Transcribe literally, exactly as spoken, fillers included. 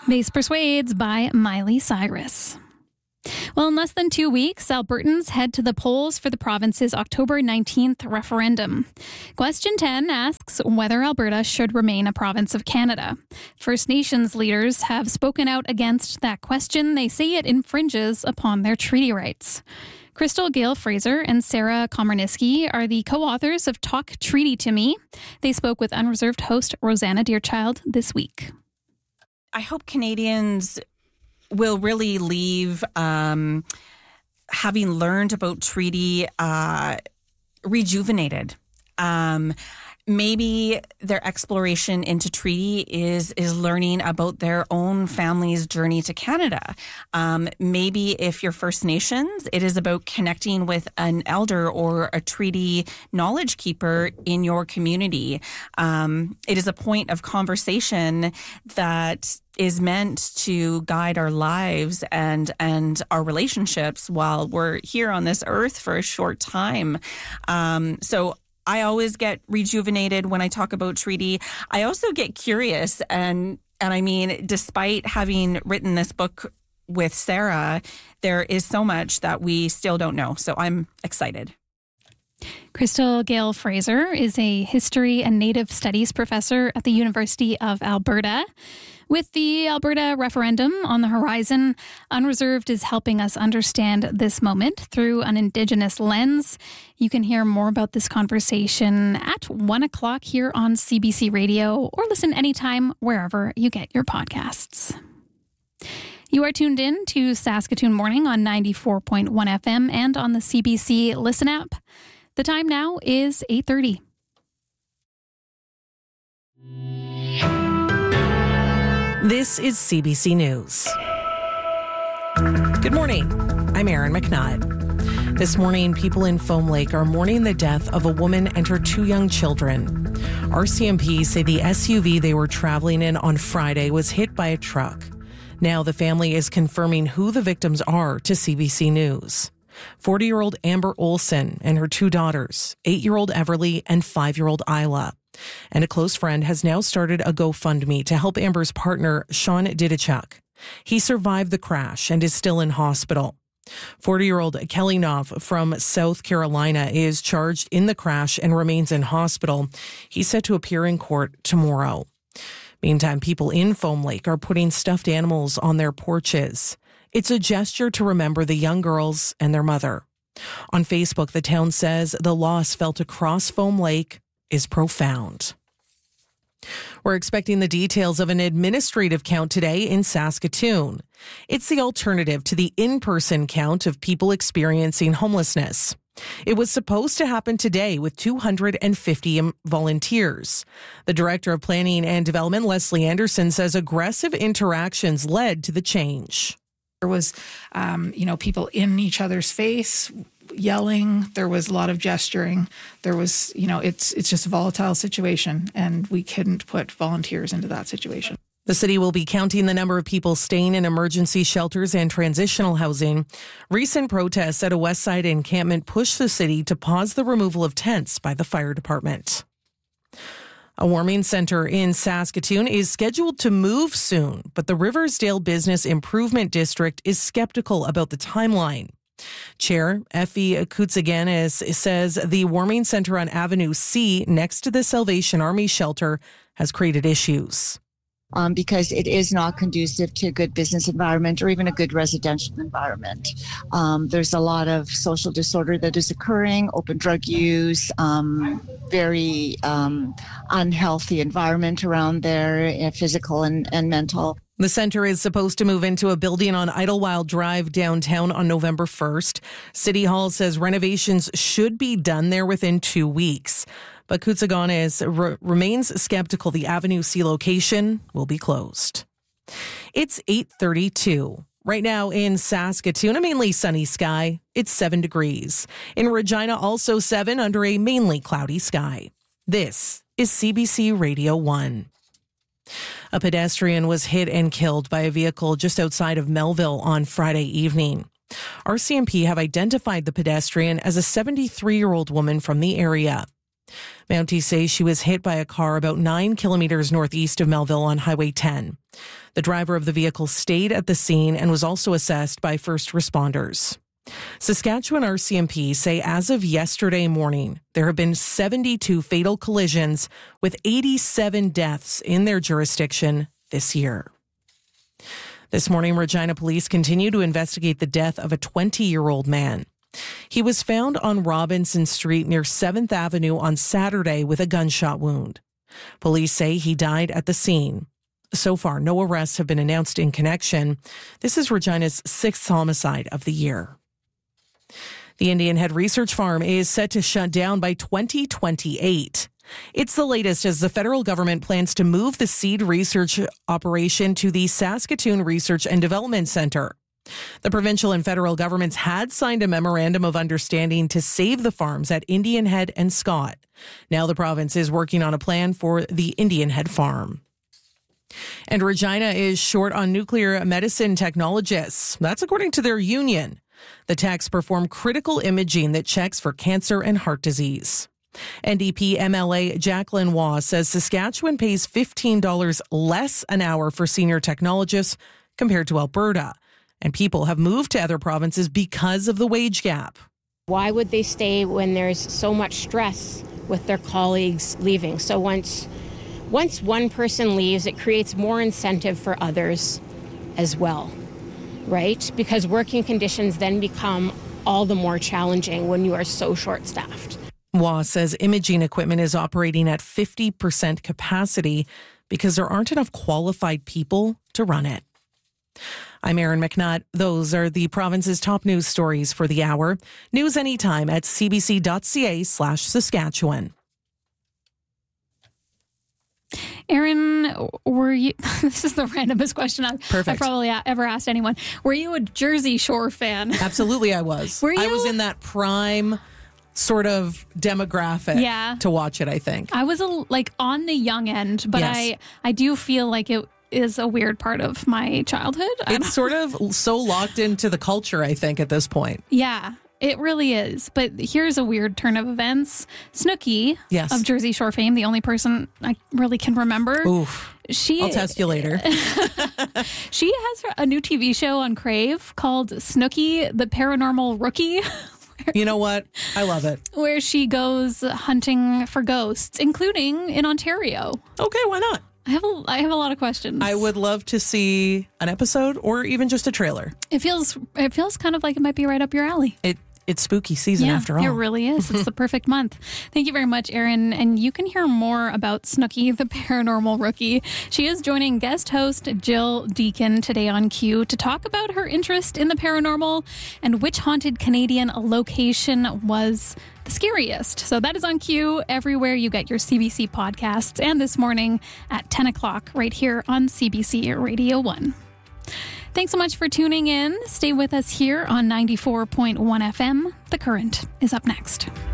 Base Persuades by Miley Cyrus. Well, in less than two weeks, Albertans head to the polls for the province's October nineteenth referendum. Question ten asks whether Alberta should remain a province of Canada. First Nations leaders have spoken out against that question. They say it infringes upon their treaty rights. Crystal Gale Fraser and Sarah Komarniski are the co-authors of Talk Treaty to Me. They spoke with Unreserved host Rosanna Deerchild this week. I hope Canadians will really leave um, having learned about treaty uh, rejuvenated. Um, maybe their exploration into treaty is is learning about their own family's journey to Canada. Um, maybe if you're First Nations, it is about connecting with an elder or a treaty knowledge keeper in your community. Um, it is a point of conversation that is meant to guide our lives and and our relationships while we're here on this earth for a short time. Um, so I always get rejuvenated when I talk about treaty. I also get curious, and and I mean, despite having written this book with Sarah, there is so much that we still don't know. So I'm excited. Crystal Gale Fraser is a history and native studies professor at the University of Alberta. With the Alberta referendum on the horizon, Unreserved is helping us understand this moment through an Indigenous lens. You can hear more about this conversation at one o'clock here on C B C Radio or listen anytime wherever you get your podcasts. You are tuned in to Saskatoon Morning on ninety-four point one F M and on the C B C Listen app. The time now is eight thirty. This is C B C News. Good morning. I'm Erin McNutt. This morning, people in Foam Lake are mourning the death of a woman and her two young children. R C M P say the S U V they were traveling in on Friday was hit by a truck. Now the family is confirming who the victims are to C B C News. forty-year-old Amber Olson and her two daughters, eight-year-old Everly and five-year-old Isla. And a close friend has now started a GoFundMe to help Amber's partner, Sean Didichuk. He survived the crash and is still in hospital. forty-year-old Kelly Knopf from South Carolina is charged in the crash and remains in hospital. He's set to appear in court tomorrow. Meantime, people in Foam Lake are putting stuffed animals on their porches. It's a gesture to remember the young girls and their mother. On Facebook, the town says the loss felt across Foam Lake is profound. We're expecting the details of an administrative count today in Saskatoon. It's the alternative to the in-person count of people experiencing homelessness. It was supposed to happen today with two hundred fifty volunteers. The Director of Planning and Development, Leslie Anderson, says aggressive interactions led to the change. There was, um, you know, people in each other's face, yelling. There was a lot of gesturing. There was, you know, it's it's just a volatile situation, and we couldn't put volunteers into that situation. The city will be counting the number of people staying in emergency shelters and transitional housing. Recent protests at a Westside encampment pushed the city to pause the removal of tents by the fire department. A warming center in Saskatoon is scheduled to move soon, but the Riversdale Business Improvement District is skeptical about the timeline. Chair Effie Koutsaganis says the warming center on Avenue C next to the Salvation Army shelter has created issues. Um, because it is not conducive to a good business environment or even a good residential environment. Um, there's a lot of social disorder that is occurring, open drug use, um, very um, unhealthy environment around there, uh, physical and, and mental. The center is supposed to move into a building on Idlewild Drive downtown on November first. City Hall says renovations should be done there within two weeks. But Koutsaganis re- remains skeptical the Avenue C location will be closed. It's eight thirty-two. Right now in Saskatoon, a mainly sunny sky. It's seven degrees. In Regina, also seven under a mainly cloudy sky. This is C B C Radio one. A pedestrian was hit and killed by a vehicle just outside of Melville on Friday evening. R C M P have identified the pedestrian as a seventy-three-year-old woman from the area. Mounties say she was hit by a car about nine kilometers northeast of Melville on Highway ten. The driver of the vehicle stayed at the scene and was also assessed by first responders. Saskatchewan R C M P say as of yesterday morning, there have been seventy-two fatal collisions with eighty-seven deaths in their jurisdiction this year. This morning, Regina police continue to investigate the death of a twenty-year-old man. He was found on Robinson Street near seventh Avenue on Saturday with a gunshot wound. Police say he died at the scene. So far, no arrests have been announced in connection. This is Regina's sixth homicide of the year. The Indian Head Research Farm is set to shut down by twenty twenty-eight. It's the latest as the federal government plans to move the seed research operation to the Saskatoon Research and Development Centre. The provincial and federal governments had signed a memorandum of understanding to save the farms at Indian Head and Scott. Now the province is working on a plan for the Indian Head farm. And Regina is short on nuclear medicine technologists. That's according to their union. The techs perform critical imaging that checks for cancer and heart disease. N D P M L A Jacqueline Waugh says Saskatchewan pays fifteen dollars less an hour for senior technologists compared to Alberta. And people have moved to other provinces because of the wage gap. Why would they stay when there's so much stress with their colleagues leaving? So once once one person leaves, it creates more incentive for others as well, right? Because working conditions then become all the more challenging when you are so short-staffed. Waugh says imaging equipment is operating at fifty percent capacity because there aren't enough qualified people to run it. I'm Erin McNutt. Those are the province's top news stories for the hour. News anytime at cbc.ca slash Saskatchewan. Erin, were you, this is the randomest question I've, I've probably ever asked anyone. Were you a Jersey Shore fan? Absolutely I was. Were you? I was in that prime sort of demographic yeah. to watch it, I think. I was a, like on the young end, but yes. I, I do feel like it is a weird part of my childhood. It's sort of so locked into the culture, I think, at this point. Yeah, it really is. But here's a weird turn of events. Snooki yes. of Jersey Shore fame, the only person I really can remember. Oof. She, I'll test you later. She has a new T V show on Crave called Snooki, the Paranormal Rookie. You know what? I love it. Where she goes hunting for ghosts, including in Ontario. Okay, why not? I have a, I have a lot of questions. I would love to see an episode or even just a trailer. It feels it feels kind of like it might be right up your alley. It It's spooky season yeah, after all. It really is. It's the perfect month. Thank you very much, Erin. And you can hear more about Snooki, the Paranormal Rookie. She is joining guest host Jill Deacon today on Q to talk about her interest in the paranormal and which haunted Canadian location was the scariest. So that is on Q everywhere you get your C B C podcasts, and this morning at ten o'clock right here on C B C Radio one. Thanks so much for tuning in. Stay with us here on ninety-four point one F M. The Current is up next.